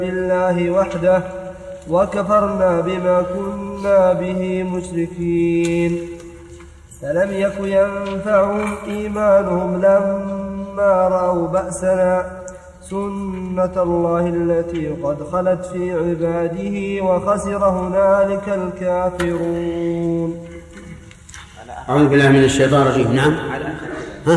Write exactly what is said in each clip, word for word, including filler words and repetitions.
بالله وحده وكفرنا بما كنا به مشركين فلم يك ينفعهم إيمانهم لما رأوا بأسنا سنة الله التي قد خلت في عباده وخسر هنالك الكافرون. أعوذ بالله من الشيطان الرجيم. نعم ها؟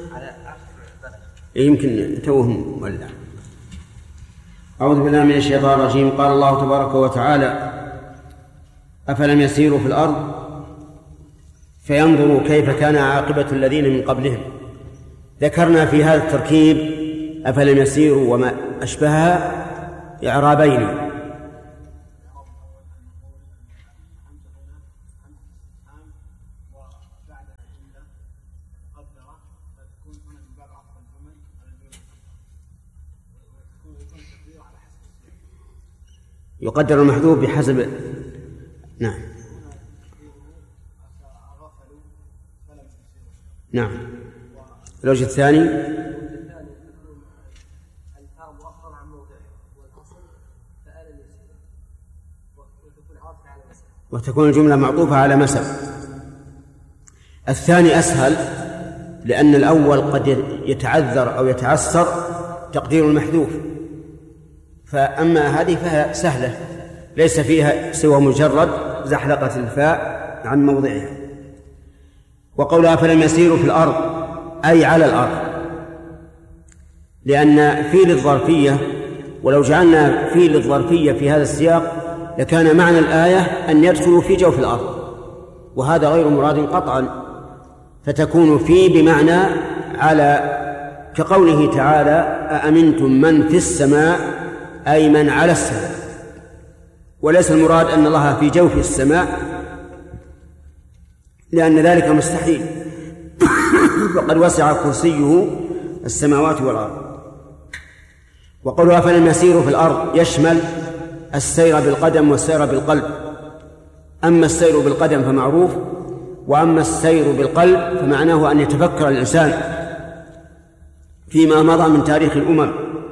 يمكن توهم ولا. أعوذ بالله من الشيطان الرجيم. قال الله تبارك وتعالى: أفلم يسيروا في الأرض فينظروا كيف كان عاقبة الذين من قبلهم. ذكرنا في هذا التركيب أفلم يسيروا وما أشبهها إعرابين: يقدر المحذوف بحسب. نعم نعم. الوجه الثاني وتكون الجملة معطوفة على مسب. الثاني أسهل لأن الأول قد يتعذر أو يتعسر تقدير المحذوف، فأما هذه فهي سهلة ليس فيها سوى مجرد زحلقة الفاء عن موضعها. وقولها فلم يسيروا في الأرض أي على الأرض، لأن فيل الظرفية، ولو جعلنا فيل الظرفية في هذا السياق لكان معنى الآية أن يدخلوا في جوف الأرض، وهذا غير مراد قطعا، فتكون في بمعنى على، كقوله تعالى: أأمنتم من في السماء أي من على السماء، وليس المراد أن الله في جوف السماء لأن ذلك مستحيل وقد وسع كرسيه السماوات والأرض. وقولها فلم يسيروا في الأرض يشمل السير بالقدم والسير بالقلب. أما السير بالقدم فمعروف، وأما السير بالقلب فمعناه أن يتفكر الإنسان فيما مضى من تاريخ الأمم.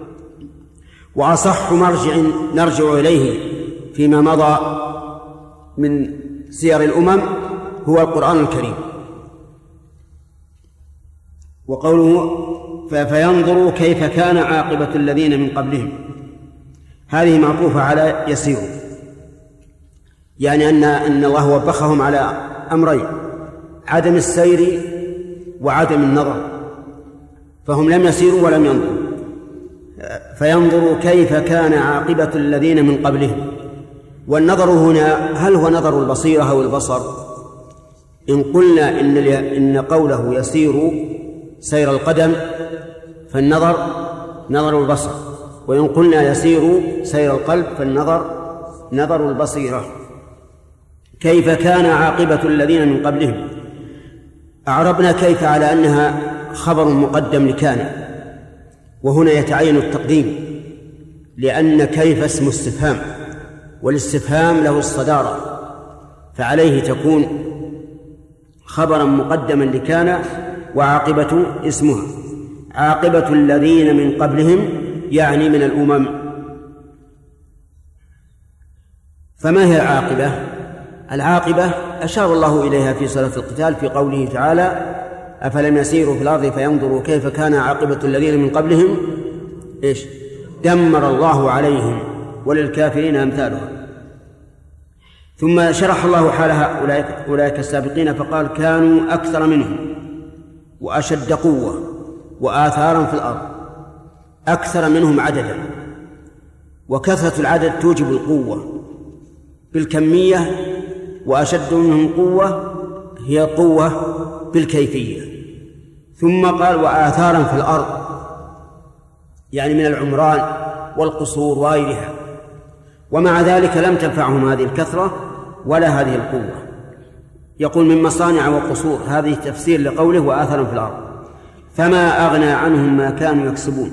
وأصح مرجع نرجع إليه فيما مضى من سير الأمم هو القرآن الكريم. وقوله فينظروا كيف كان عاقبة الذين من قبلهم، هذه معطوفة على يسيروا، يعني أن أن الله وبخهم على أمرين: عدم السير وعدم النظر، فهم لم يسيروا ولم ينظروا. فينظروا كيف كان عاقبة الذين من قبلهم. والنظر هنا هل هو نظر البصيرة أو البصر؟ إن قلنا إن إن قوله يسير سير القدم فالنظر نظر البصر، وإن قلنا يسير سير القلب فالنظر نظر البصيرة. كيف كان عاقبة الذين من قبلهم، أعربنا كيف على أنها خبر مقدم لكان، وهنا يتعين التقديم لأن كيف اسم استفهام، والاستفهام له الصدارة، فعليه تكون خبرا مقدما لكان وعاقبة اسمها. عاقبة الذين من قبلهم يعني من الأمم. فما هي العاقبة؟ العاقبة أشار الله إليها في صلاة القتال في قوله تعالى: أفلم يسيروا في الأرض فينظروا كيف كان عاقبة الذين من قبلهم إيش؟ دمر الله عليهم وللكافرين أمثالها. ثم شرح الله حال هؤلاء أولئك السابقين فقال: كانوا أكثر منهم وأشد قوة وآثارا في الأرض. أكثر منهم عددا، وكثرة العدد توجب القوة بالكمية، وأشد منهم قوة هي قوة بالكيفية. ثم قال: وآثارا في الأرض، يعني من العمران والقصور وغيرها، ومع ذلك لم تنفعهم هذه الكثرة ولا هذه القوة. يقول: من مصانع وقصور، هذه تفسير لقوله وآثارا في الأرض. فما أغنى عنهم ما كانوا يكسبون.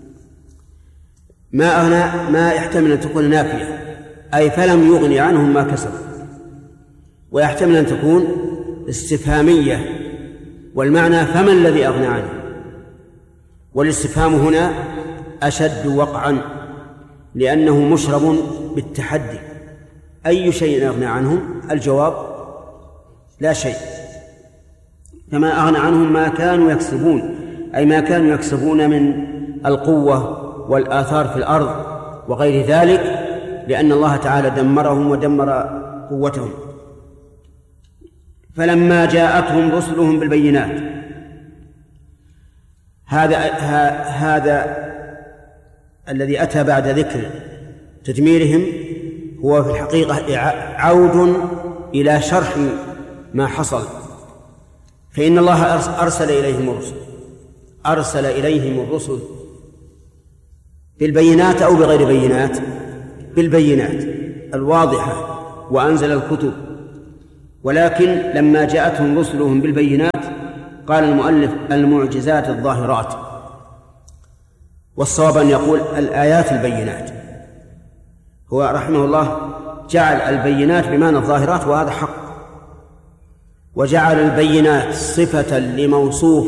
ما أغنى ما يحتمل أن تكون نافية، أي فلم يغني عنهم ما كسبوا، ويحتمل أن تكون استفهامية، والمعنى فما الذي أغنى عنه. والاستفهام هنا أشد وقعا لأنه مشرب بالتحدي. أي شيء أغنى عنهم؟ الجواب لا شيء. كما أغنى عنهم ما كانوا يكسبون، أي ما كانوا يكسبون من القوة والآثار في الأرض وغير ذلك، لأن الله تعالى دمرهم ودمر قوتهم. فلما جاءتهم رسلهم بالبينات، هذا هذا الذي أتى بعد ذكر تدميرهم هو في الحقيقة عود إلى شرح ما حصل. فإن الله أرسل إليهم الرسل أرسل إليهم الرسل بالبينات أو بغير بينات؟ بالبينات الواضحة، وأنزل الكتب. ولكن لما جاءتهم رسلهم بالبينات قال المؤلف المعجزات الظاهرات، والصواب أن يقول الآيات البينات. هو رحمه الله جعل البينات بمعنى الظاهرات، وهذا حق، وجعل البينات صفة لموصوف